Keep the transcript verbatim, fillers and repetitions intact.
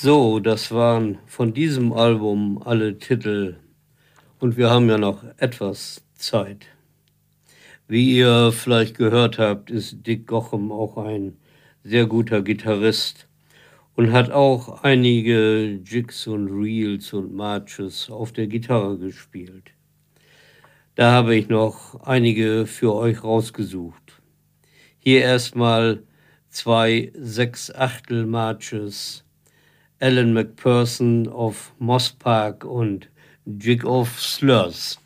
So, das waren von diesem Album alle Titel und wir haben ja noch etwas Zeit. Wie ihr vielleicht gehört habt, ist Dick Gochem auch ein sehr guter Gitarrist und hat auch einige Jigs und Reels und Marches auf der Gitarre gespielt. Da habe ich noch einige für euch rausgesucht. Hier erstmal zwei Sechs-Achtel-Marches, Alan McPherson of Moss Park und Jig of Slurs.